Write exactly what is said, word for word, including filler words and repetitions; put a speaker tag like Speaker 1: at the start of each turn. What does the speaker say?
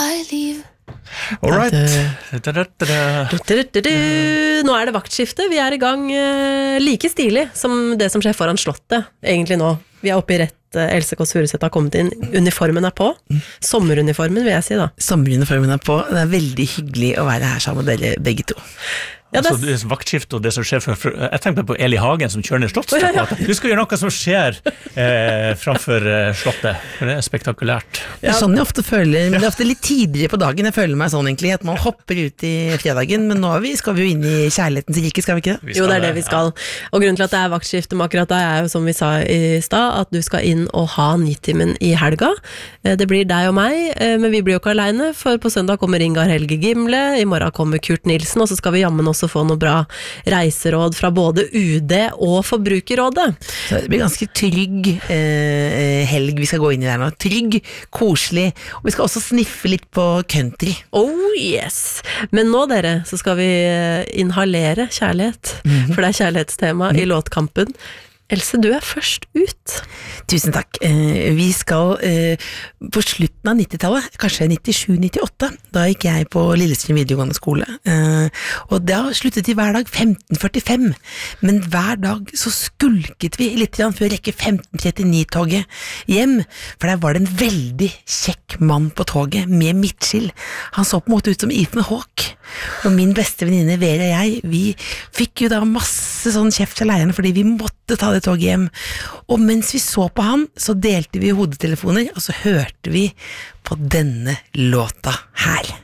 Speaker 1: I leave.
Speaker 2: All right.
Speaker 3: Nå er det vaktskifte. Vi er i gang eh, like stilig som det som skjer foran slottet, egentlig nå. Vi er oppe i rett, eh, Else Kåss Furuseth har kommet inn. Uniformen er på. Sommeruniformen, vil jeg si da.
Speaker 2: Sommeruniformen er på. Det er veldig hyggelig å være her sammen med dere begge to.
Speaker 3: Ja, det...
Speaker 4: Altså, det er vaktskift og det som skjer for, for, jeg tenkte på Eli Hagen som kjører ned Slottstrappa. Ja, ja. Du skal gjøre noe som skjer eh, framfor eh, Slottet, for det er spektakulært.
Speaker 2: Det er sånn jeg ofte føler, men det er ofte litt tidligere på dagen jeg føler meg sånn egentlig, at man hopper ut i fredagen, men nå er vi, skal vi jo inn i kjærlighetens rike, skal vi ikke det?
Speaker 3: Jo, det er det vi skal. Ja. Og grunnen til at det er vaktskifte med akkurat da er jo som vi sa i stad, at du skal inn og ha Nitimen i helga. Det blir deg og meg, men vi blir jo ikke alene, for på søndag kommer Ingar Helge Gimle, i morgen kommer Kurt Nilsen, og så skal vi jammen også få noe bra reiseråd fra både U D og Forbrukerrådet.
Speaker 2: Så det blir ganske trygg eh, helg vi skal gå inn i der nå. Trygg, koselig, og vi skal også sniffe litt på country.
Speaker 3: Oh yes! Men nå dere, så skal vi inhalere kjærlighet, mm-hmm. for det er kjærlighetstema mm-hmm. i låtkampen. Else, du er først ut.
Speaker 2: Tusen takk. Eh, vi skal eh, på slutten av nittitallet, kanskje nittisju nittiåtte, da gikk jeg på Lillestrøm videregående skole, eh, og da sluttet vi hver dag femten førtifem, men hver dag så skulket vi litt grann før rekke femten trettini-toget hjem, for der var det en veldig kjekk mann på toget med midtskill. Han så på en måte ut som Ethan Hawke, og min beste venninne Vera og jeg, vi fikk jo da masse sånn kjeft av lærerne fordi vi måtte ta det toget hjem, og mens vi så på han, så delte vi hodetelefoner, og så hørte vi på denne låta her.